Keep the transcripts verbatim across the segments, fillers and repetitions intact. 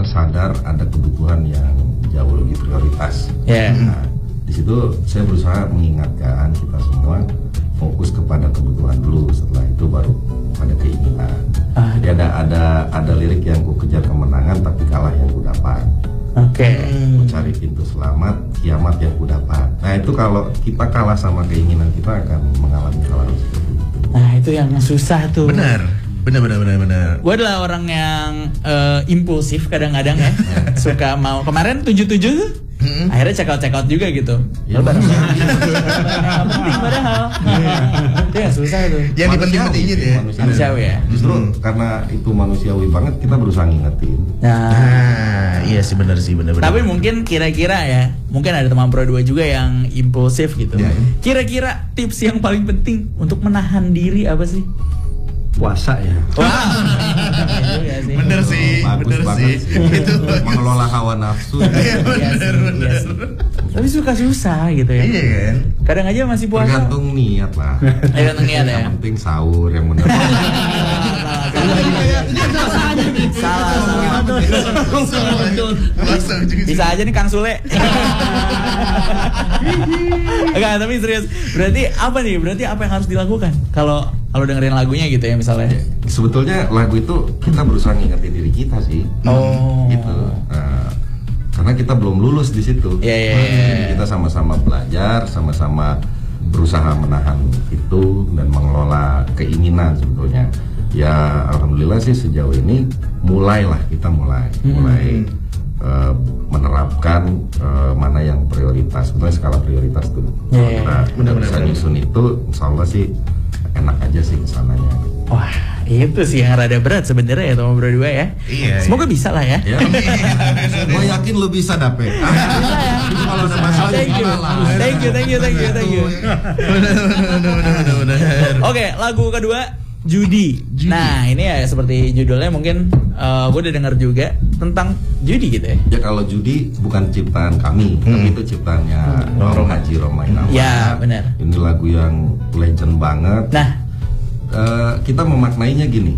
sadar ada kebutuhan yang jauh lebih prioritas. Yeah. Nah, di situ saya berusaha mengingatkan kita semua fokus kepada kebutuhan dulu, setelah itu baru pada keinginan. Ah. Jadi ada ada ada lirik yang ku kejar kemenangan tapi kalah yang ku dapat. Oke. Okay. Ku cari pintu selamat, kiamat yang ku dapat. Nah itu kalau kita kalah sama keinginan kita akan mengalami hal seperti itu. Nah itu yang susah tuh. Benar. Benar benar benar benar. Gue adalah orang yang uh, impulsif kadang-kadang ya. Suka mau kemarin tujuh tujuh tuh. Hmm. Akhirnya check out check out juga gitu. Ya, padahal penting padahal. Itu yang susah tuh. Yang dipenting-pentingin ya. Manusiawi ya. Justru hmm. karena itu manusiawi banget kita berusaha ngingetin. Nah, nah iya sih benar sih benar benar. Tapi mungkin kira-kira ya, mungkin ada teman Pro dua juga yang impulsif gitu. Ya, ya. Kira-kira tips yang paling penting untuk menahan diri apa sih? Puasa ya. Wow. Ya, sih. Bener sih, bagus bener banget sih. sih. Itu mengelola hawa nafsu. Iya Iya bener sih, bener. iya sih. Tapi suka susah gitu ya. Iya kan. Kadang aja masih puasa. Tergantung niat lah. Tergantung niat ya. Yang penting sahur yang benar. Salah, salah. Bisa aja nih Kang Sule. Enggak, tapi serius. Berarti apa nih? Berarti apa yang harus dilakukan? Kalau kalau dengerin lagunya gitu ya misalnya. Sebetulnya lagu itu kita berusaha ngingetin diri kita sih. Oh. Gitu. Nah, karena kita belum lulus di situ. Iya, iya, iya. Jadi kita sama-sama belajar, sama-sama berusaha menahan itu dan mengelola keinginan sebetulnya. Ya alhamdulillah sih sejauh ini mulailah kita mulai hmm. mulai uh, menerapkan uh, mana yang prioritas, sebetulnya skala prioritas tuh. Yeah. Kalau kita udah bisa nyusun itu, insya Allah sih enak aja sih kesananya. Wah, itu sih yang rada berat sebenarnya ya teman Bro dua ya. Iya. Semoga iya. bisa lah ya. Ya. Gue yakin lo bisa dapet. Ah, Bisa ya. kalau ada masalah Thank you, thank you, thank you, thank you, thank you. Benar benar benar benar. Oke, lagu kedua judi. Judi. Nah ini ya seperti judulnya mungkin uh, gue udah dengar juga tentang judi gitu ya. Ya kalau judi bukan ciptaan kami, hmm. tapi itu ciptaannya hmm. Om Haji Roma Irama. Ya benar. Ini lagu yang legend banget. Nah uh, kita memaknainya gini,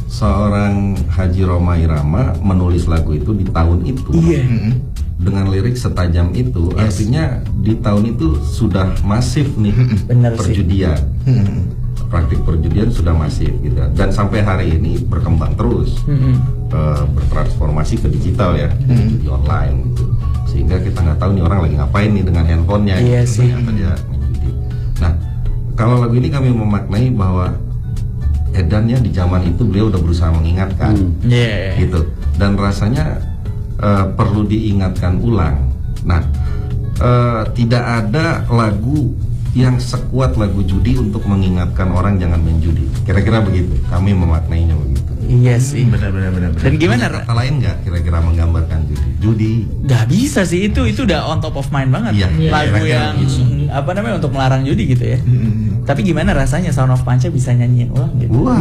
seorang Haji Roma Irama menulis lagu itu di tahun itu. Iya. Hmm. Dengan lirik setajam itu, yes. Artinya di tahun itu sudah masif nih Bener perjudian. Hmm. Praktik perjudian sudah masif gitu, dan sampai hari ini berkembang terus, mm-hmm. uh, bertransformasi ke digital ya, mm-hmm. judi online gitu, sehingga kita nggak tahu nih orang lagi ngapain nih dengan handphonenya, iya gitu, sih. ternyata dia main judi. Nah, kalau lagu ini kami memaknai bahwa edannya di zaman itu beliau udah berusaha mengingatkan, mm. yeah. gitu, dan rasanya uh, perlu diingatkan ulang. Nah, uh, tidak ada lagu yang sekuat lagu judi untuk mengingatkan orang jangan main judi. Kira-kira begitu. Kami memaknainya begitu. Iya sih. Benar benar benar. Dan gimana? Ada kata lain nggak kira-kira menggambarkan judi? Judi. Gak bisa sih, itu itu udah on top of mind banget. Iya, lagu iya, yang gitu. apa namanya untuk melarang judi gitu ya. Hmm. Tapi gimana rasanya Sound of Panca bisa nyanyiin ulang gitu? Wah.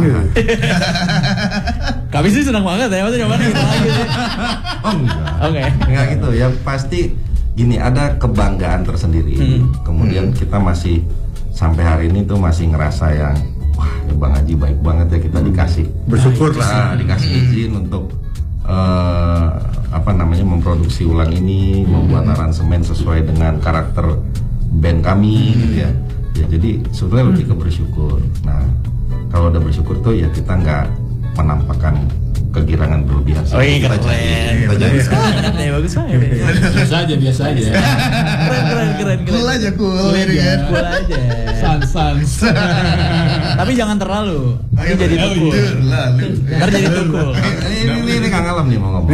Kami sih senang banget ya, maksudnya mana gitu lagi sih. Oh enggak. Oke. Okay. Enggak gitu. Yang pasti gini, ada kebanggaan tersendiri. Hmm. Kemudian hmm. kita masih sampai hari ini tuh masih ngerasa yang wah, ya Bang Haji baik banget ya kita dikasih bersyukur nah, lah dikasih izin hmm. untuk uh, apa namanya memproduksi ulang ini, hmm. membuat aransemen sesuai dengan karakter band kami hmm. gitu ya. Ya jadi sebetulnya lebih ke bersyukur. Nah, kalau udah bersyukur tuh ya kita nggak menampakkan kegirangan berlebihan. Oh iya, kita keren. jadi kita jadi Ya, bagus banget. biasa aja biasa aja Keren keren keren keren. Cool aja cool, Cool ini kan. Cool aja. sans sans Tapi jangan terlalu. Ini jadi Oh, tukul. iya, lalu. Ntar jadi tukul. ini ini ini Kang Alam nih mau ngomong.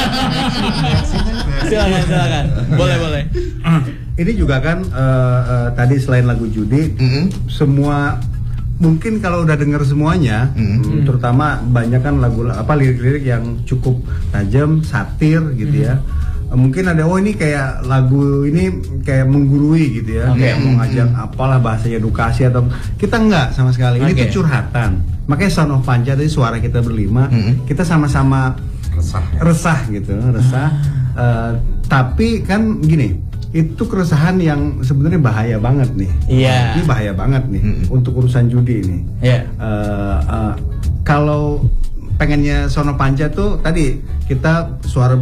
Silakan silakan. Boleh boleh. ini juga kan uh, uh, tadi selain lagu judi Mm-hmm. semua mungkin kalau udah denger semuanya, mm-hmm. terutama banyak kan lagu apa lirik-lirik yang cukup tajam, satir gitu ya. Uh, mungkin ada oh ini kayak lagu ini kayak menggurui gitu ya, Okay. kayak mau ngajak apalah bahasanya edukasi atau kita enggak sama sekali. Ini Okay. tuh curhatan. Makanya Sound of Panca tadi suara kita berlima, Mm-hmm. kita sama-sama Resah. Ya. resah gitu, resah. Uh, tapi kan gini, itu keresahan yang sebenarnya bahaya banget nih. Iya. Ini bahaya banget nih Mm-mm. untuk urusan judi ini. Iya. Uh, uh, kalau pengennya Sound of Panca tuh tadi kita suara